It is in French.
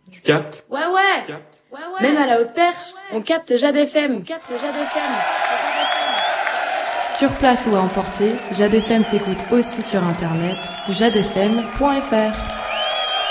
Tu captes? Ouais. Même à la haute perche, on capte Jade FM. Sur place ou à emporter, Jade FM s'écoute aussi sur internet, jadefm.fr.